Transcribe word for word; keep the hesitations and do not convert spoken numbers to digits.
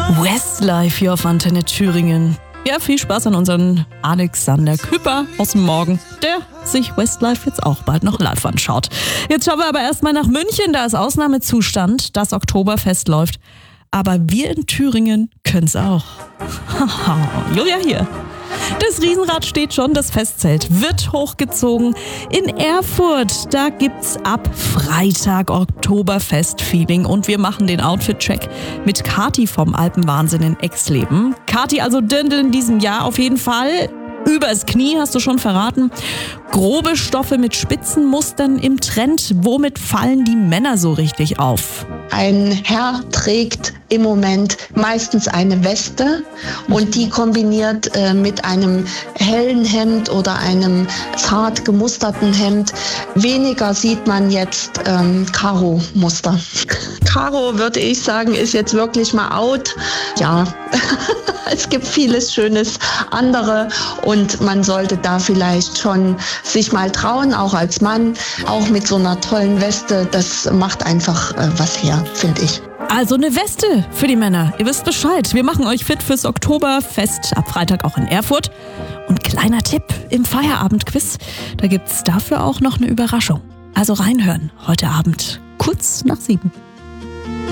Westlife hier auf Antenne Thüringen. Ja, viel Spaß an unseren Alexander Küpper aus dem Morgen, der sich Westlife jetzt auch bald noch live anschaut. Jetzt schauen wir aber erstmal nach München, da ist Ausnahmezustand, das Oktoberfest läuft. Aber wir in Thüringen können's auch. Julia hier. Das Riesenrad steht schon, das Festzelt wird hochgezogen. In Erfurt, da gibt's ab Freitag Oktoberfest-Feeling und wir machen den Outfit-Check mit Kati vom Alpenwahnsinn in Exleben. Kati, also Dirndl in diesem Jahr auf jeden Fall. Übers Knie, hast du schon verraten. Grobe Stoffe mit Spitzenmustern im Trend. Womit fallen die Männer so richtig auf? Ein Herr trägt im Moment meistens eine Weste und die kombiniert äh, mit einem hellen Hemd oder einem zart gemusterten Hemd. Weniger sieht man jetzt ähm, Karo-Muster. Karo, würde ich sagen, ist jetzt wirklich mal out. Ja, es gibt vieles Schönes andere und man sollte da vielleicht schon sich mal trauen, auch als Mann, auch mit so einer tollen Weste. Das macht einfach äh, was her, finde ich. Also eine Weste für die Männer. Ihr wisst Bescheid. Wir machen euch fit fürs Oktoberfest ab Freitag auch in Erfurt. Und kleiner Tipp im Feierabendquiz, da gibt's dafür auch noch eine Überraschung. Also reinhören heute Abend kurz nach sieben.